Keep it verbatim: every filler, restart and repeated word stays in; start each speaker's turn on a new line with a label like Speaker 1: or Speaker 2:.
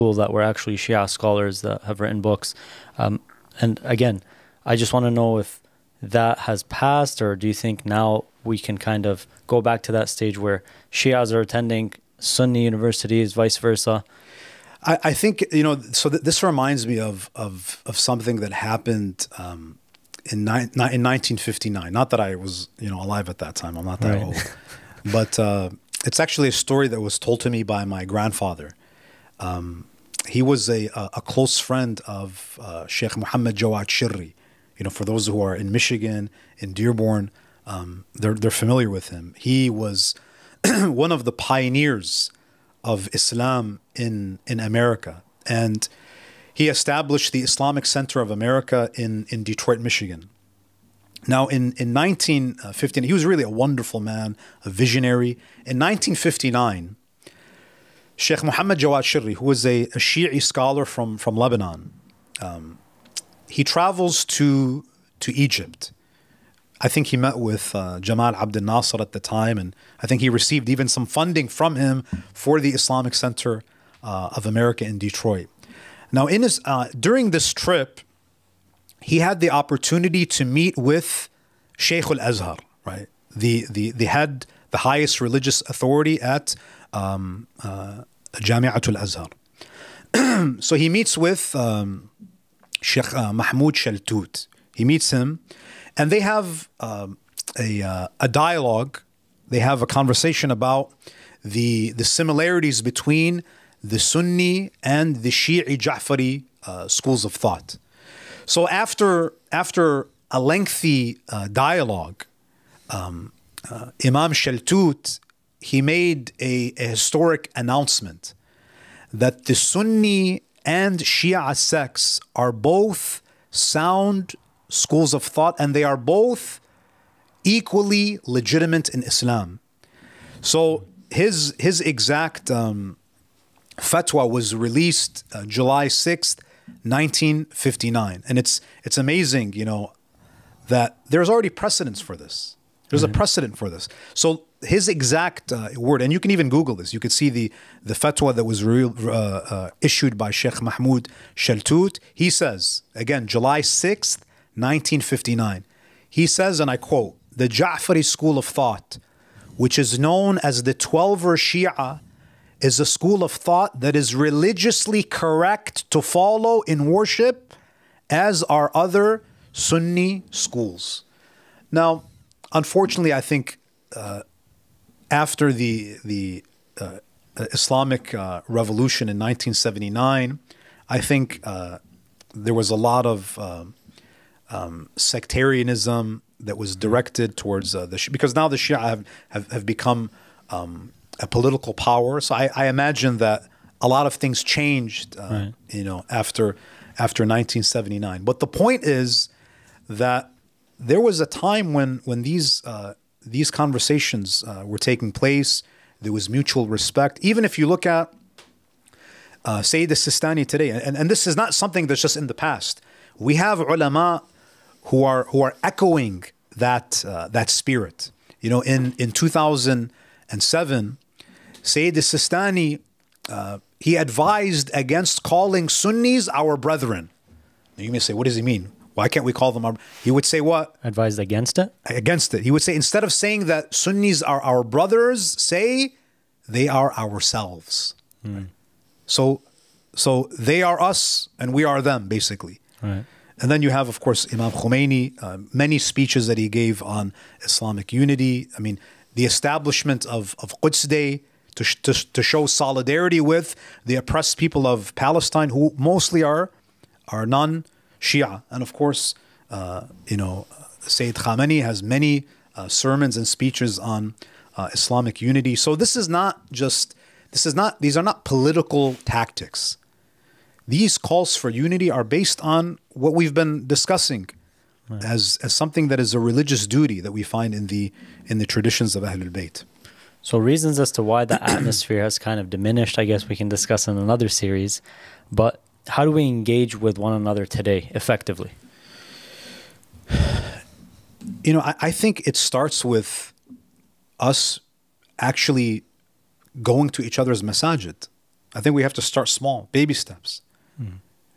Speaker 1: that were actually Shia scholars that have written books. Um, and again, I just want to know if that has passed, or do you think now we can kind of go back to that stage where Shias are attending Sunni universities, vice versa?
Speaker 2: I, I think, you know, so th- this reminds me of of of something that happened um, in, ni- ni- in nineteen fifty-nine. Not that I was, you know, alive at that time. I'm not that
Speaker 1: Right.
Speaker 2: old. But uh, it's actually a story that was told to me by my grandfather. Um, he was a, a, a close friend of uh, Sheikh Muhammad Jawad Shirri. You know, for those who are in Michigan, in Dearborn, um, they're they're familiar with him. He was one of the pioneers of Islam in in America, and he established the Islamic Center of America in in Detroit, Michigan. Now, in in nineteen fifty, he was really a wonderful man, a visionary. In nineteen fifty-nine, Sheikh Muhammad Jawad Shirri, who was a, a Shi'i scholar from from Lebanon, um, he travels to to Egypt. I think he met with uh, Jamal Abdel Nasser at the time, and I think he received even some funding from him for the Islamic Center uh, of America in Detroit. Now, in his uh, during this trip, he had the opportunity to meet with Sheikh al-Azhar, right? The the the head, the highest religious authority at um, uh, Jami'atul Azhar. So he meets with um, Sheikh uh, Mahmoud Shaltut. He meets him, and they have um, a uh, a dialogue. They have a conversation about the the similarities between the Sunni and the Shi'i Ja'fari uh, schools of thought. So after after a lengthy uh, dialogue, um, uh, Imam Shaltut, he made a, a historic announcement that the Sunni and Shia sects are both sound schools of thought, and they are both equally legitimate in Islam. So his his exact um, fatwa was released uh, July sixth, nineteen fifty-nine, and it's it's amazing, you know, that there's already precedence for this. There's mm-hmm. a precedent for this. So his exact uh, word, and you can even Google this. You could see the the fatwa that was re- uh, uh, issued by Sheikh Mahmoud Shaltut. He says, again, July sixth, nineteen fifty-nine. He says, and I quote, "The Ja'fari school of thought, which is known as the Twelver Shia, is a school of thought that is religiously correct to follow in worship, as are other Sunni schools." Now, unfortunately, I think uh, after the the uh, Islamic uh, revolution in nineteen seventy-nine, I think uh, there was a lot of um, um, sectarianism that was directed towards uh, the Shia, because now the Shia have have, have become um, a political power. So I, I imagine that a lot of things changed, uh, right. you know, after after nineteen seventy-nine. But the point is that there was a time when when these uh, these conversations uh, were taking place. There was mutual respect. Even if you look at uh, Sayyid al-Sistani today, and, and this is not something that's just in the past. We have ulama who are who are echoing that uh, that spirit. You know, in in two thousand seven, Sayyid al-Sistani uh, he advised against calling Sunnis our brethren. Now you may say, what does he mean? Why can't we call them our... He would say what?
Speaker 1: Advised against it?
Speaker 2: Against it. He would say, instead of saying that Sunnis are our brothers, say they are ourselves.
Speaker 1: Mm.
Speaker 2: Right? So, so they are us and we are them, basically.
Speaker 1: Right.
Speaker 2: And then you have, of course, Imam Khomeini, uh, many speeches that he gave on Islamic unity. I mean, the establishment of, of Quds Day to, to, to show solidarity with the oppressed people of Palestine, who mostly are, are non-Shia. And of course, uh, you know, Sayyid Khamenei has many uh, sermons and speeches on uh, Islamic unity. So this is not just, this is not, these are not political tactics. These calls for unity are based on what we've been discussing right. as, as something that is a religious duty that we find in the in the traditions of Ahlul Bayt.
Speaker 1: So reasons as to why the atmosphere has kind of diminished, I guess we can discuss in another series. But how do we engage with one another today effectively?
Speaker 2: You know, I, I think it starts with us actually going to each other's masajid. I think we have to start small, baby steps.
Speaker 1: Mm.